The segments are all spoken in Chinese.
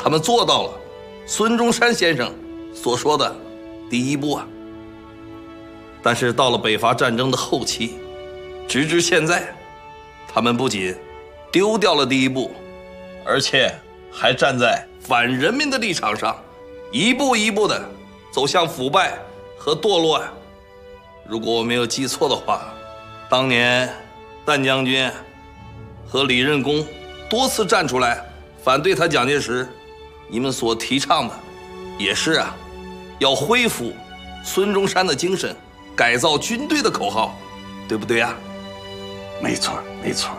他们做到了孙中山先生所说的第一步啊。但是到了北伐战争的后期，直至现在，他们不仅丢掉了第一步，而且还站在反人民的立场上，一步一步地走向腐败和堕落啊。如果我没有记错的话，当年旦将军和李任公多次站出来反对他蒋介石，你们所提倡的也是啊，要恢复孙中山的精神，改造军队的口号，对不对啊？ 没错，没错。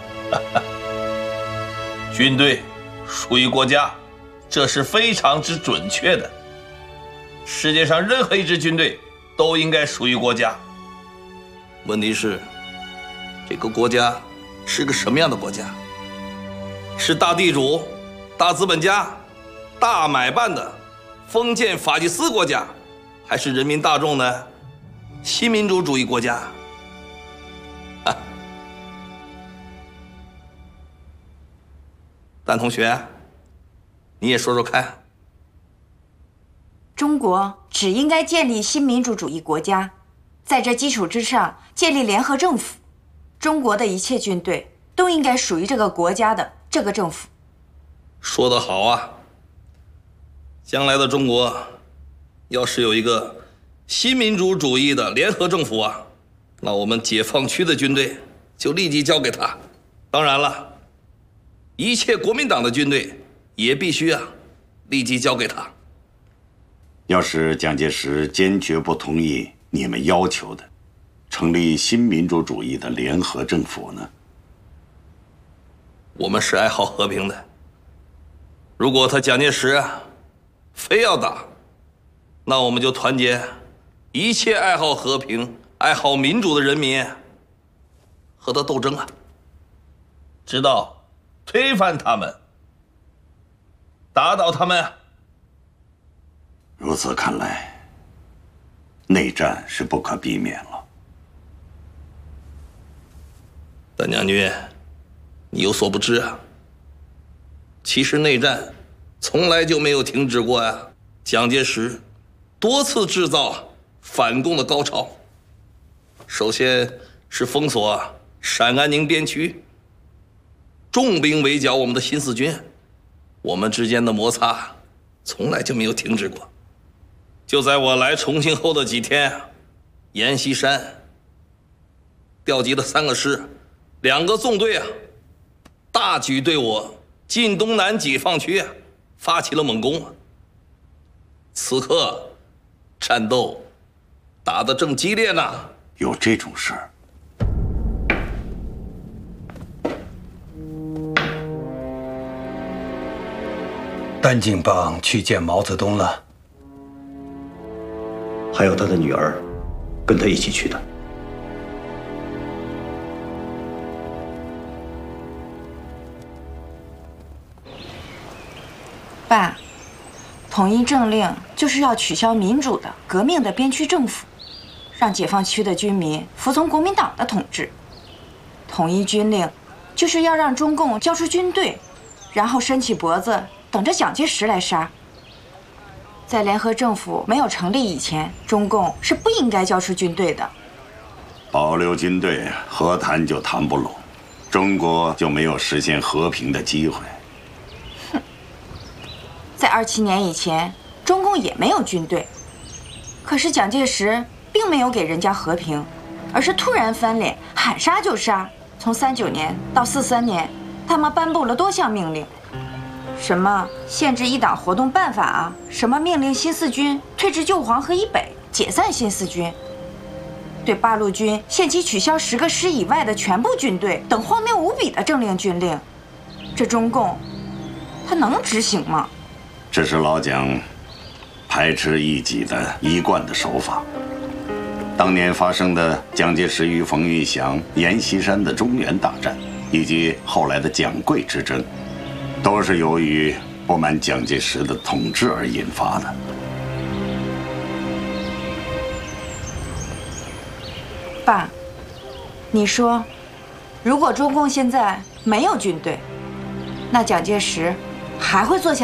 军队属于国家，这是非常之准确的。世界上任何一支军队都应该属于国家。问题是，这个国家是个什么样的国家？是大地主、大资本家、大买办的封建法西斯国家，还是人民大众的新民主主义国家？丹同学，你也说说看。 中国只应该建立新民主主义国家，在这基础之上建立联合政府。中国的一切军队都应该属于这个国家的这个政府。 说得好啊！将来的中国要是有一个新民主主义的联合政府啊，那我们解放区的军队就立即交给他。当然了，一切国民党的军队也必须啊立即交给他。 要是蒋介石坚决不同意你们要求的成立新民主主义的联合政府呢？ 我们是爱好和平的，如果他蒋介石啊非要打，那我们就团结一切爱好和平、爱好民主的人民，和他斗争啊，直到推翻他们，打倒他们啊。 如此看来，内战是不可避免了。 丹将军，你有所不知啊，其实内战从来就没有停止过呀。蒋介石多次制造反共的高潮，首先是封锁陕安宁边区，重兵围剿我们的新四军，我们之间的摩擦从来就没有停止过。就在我来重庆后的几天，阎锡山调集了3个师、2个纵队啊，大举对我晋东南解放区啊发起了猛攻。此刻战斗打得正激烈呢。 有这种事儿？ 丹敬邦去见毛泽东了， 还有他的女儿，跟他一起去的。 爸，统一政令就是要取消民主的、革命的边区政府，让解放区的军民服从国民党的统治。统一军令就是要让中共交出军队，然后伸起脖子等着蒋介石来杀。在联合政府没有成立以前，中共是不应该交出军队的。 保留军队，和谈就谈不拢，中国就没有实现和平的机会。 哼，在27年以前，中共也没有军队，可是蒋介石并没有给人家和平，而是突然翻脸，喊杀就杀。从39年到43年，他们颁布了多项命令。什么限制一党活动办法啊，什么命令新四军退至旧黄河以北，解散新四军，对八路军限期取消10个师以外的全部军队等荒谬无比的政令军令，这中共他能执行吗？ 这是老蒋排斥异己的一贯的手法。当年发生的蒋介石与冯玉祥、阎锡山的中原大战，以及后来的蒋桂之争，都是由于不满蒋介石的统治而引发的。 爸，你说，如果中共现在没有军队，那蒋介石还会做下